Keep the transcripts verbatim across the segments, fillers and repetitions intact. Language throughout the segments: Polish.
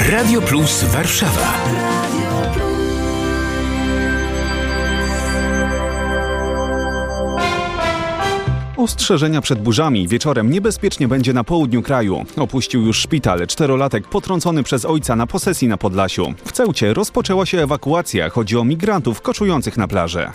Radio Plus Warszawa. Ostrzeżenia przed burzami. Wieczorem niebezpiecznie będzie na południu kraju. Opuścił już szpital czterolatek potrącony przez ojca na posesji na Podlasiu. W Ceucie rozpoczęła się ewakuacja. Chodzi o migrantów koczujących na plaży.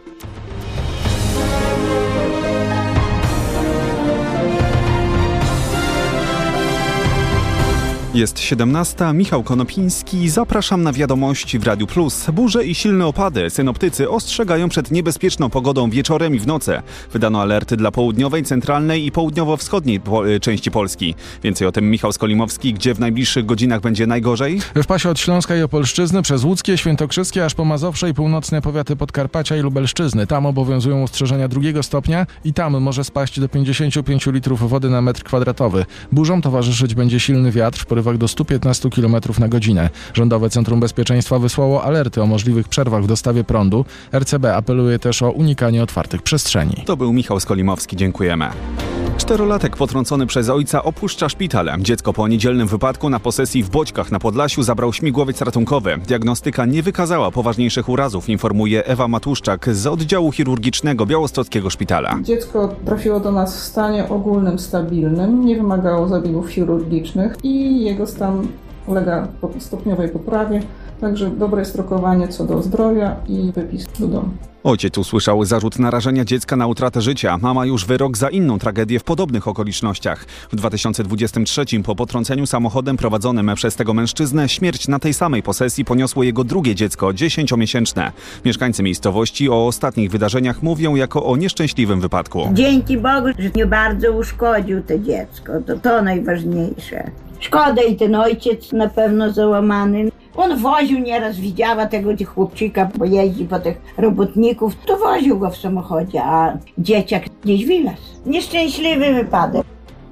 Jest siedemnasta, Michał Konopiński, zapraszam na wiadomości w Radiu Plus. Burze i silne opady. Synoptycy ostrzegają przed niebezpieczną pogodą wieczorem i w nocy. Wydano alerty dla południowej, centralnej i południowo-wschodniej po- części Polski. Więcej o tym Michał Skolimowski, gdzie w najbliższych godzinach będzie najgorzej? W pasie od Śląska i Opolszczyzny przez Łódzkie, Świętokrzyskie aż po Mazowsze i północne powiaty Podkarpacia i Lubelszczyzny. Tam obowiązują ostrzeżenia drugiego stopnia i tam może spaść do pięćdziesiąt pięć litrów wody na metr kwadratowy. Burzom towarzyszyć będzie silny wiatr w porywach do stu piętnastu kilometrów na godzinę. Rządowe Centrum Bezpieczeństwa wysłało alerty o możliwych przerwach w dostawie prądu. R C B apeluje też o unikanie otwartych przestrzeni. To był Michał Skolimowski, dziękujemy. Czterolatek potrącony przez ojca opuszcza szpital. Dziecko po niedzielnym wypadku na posesji w Boćkach na Podlasiu zabrał śmigłowiec ratunkowy. Diagnostyka nie wykazała poważniejszych urazów, informuje Ewa Matuszczak z oddziału chirurgicznego Białostockiego Szpitala. Dziecko trafiło do nas w stanie ogólnym, stabilnym, nie wymagało zabiegów chirurgicznych i jego stan ulega stopniowej poprawie. Także dobre jest rokowanie co do zdrowia i wypis do domu. Ojciec usłyszał zarzut narażenia dziecka na utratę życia. Mama już wyrok za inną tragedię w podobnych okolicznościach. W dwa tysiące dwudziestym trzecim po potrąceniu samochodem prowadzonym przez tego mężczyznę śmierć na tej samej posesji poniosło jego drugie dziecko, dziesięciomiesięczne. Mieszkańcy miejscowości o ostatnich wydarzeniach mówią jako o nieszczęśliwym wypadku. Dzięki Bogu, że nie bardzo uszkodził to dziecko. To to najważniejsze. Szkoda i ten ojciec na pewno załamany. On woził nieraz, widziała tego chłopczyka, bo jeździ po tych robotników, to woził go w samochodzie, a dzieciak gdzieś wylazł. Nieszczęśliwy wypadek.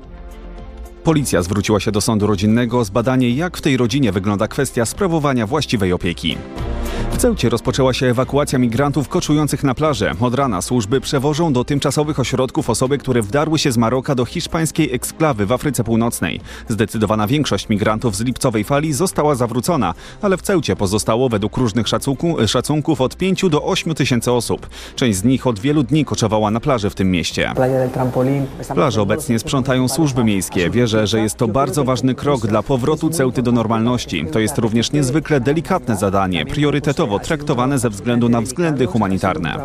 Policja zwróciła się do sądu rodzinnego o zbadanie, jak w tej rodzinie wygląda kwestia sprawowania właściwej opieki. W Ceucie rozpoczęła się ewakuacja migrantów koczujących na plaży. Od rana służby przewożą do tymczasowych ośrodków osoby, które wdarły się z Maroka do hiszpańskiej eksklawy w Afryce Północnej. Zdecydowana większość migrantów z lipcowej fali została zawrócona, ale w Ceucie pozostało według różnych szacunku, szacunków od pięciu do ośmiu tysięcy osób. Część z nich od wielu dni koczowała na plaży w tym mieście. Plaże obecnie sprzątają służby miejskie. Wierzę, że jest to bardzo ważny krok dla powrotu Ceuty do normalności. To jest również niezwykle delikatne zadanie, priorytetowe traktowane ze względu na względy humanitarne.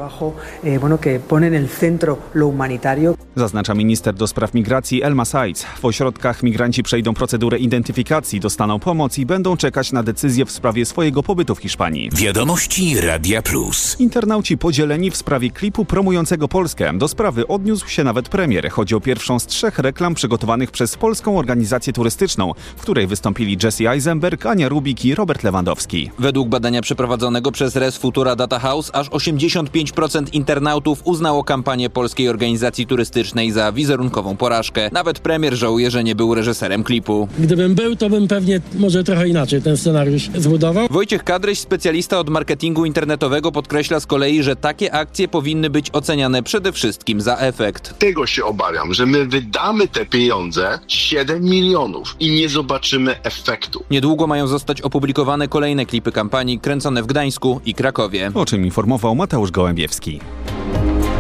Zaznacza minister do spraw migracji Elma Sajc. W ośrodkach migranci przejdą procedurę identyfikacji, dostaną pomoc i będą czekać na decyzję w sprawie swojego pobytu w Hiszpanii. Wiadomości Radia Plus. Internauci podzieleni w sprawie klipu promującego Polskę. Do sprawy odniósł się nawet premier. Chodzi o pierwszą z trzech reklam przygotowanych przez Polską Organizację Turystyczną, w której wystąpili Jesse Eisenberg, Ania Rubik i Robert Lewandowski. Według badania przeprowadzonego przez Res Futura Data House aż osiemdziesiąt pięć procent internautów uznało kampanię Polskiej Organizacji Turystycznej za wizerunkową porażkę. Nawet premier żałuje, że nie był reżyserem klipu. Gdybym był, to bym pewnie może trochę inaczej ten scenariusz zbudował. Wojciech Kadryś, specjalista od marketingu internetowego, podkreśla z kolei, że takie akcje powinny być oceniane przede wszystkim za efekt. Tego się obawiam, że my wydamy te pieniądze, siedem milionów i nie zobaczymy efektu. Niedługo mają zostać opublikowane kolejne klipy kampanii kręcone w Gdańsku i Krakowie. O czym informował Mateusz Gołębiewski.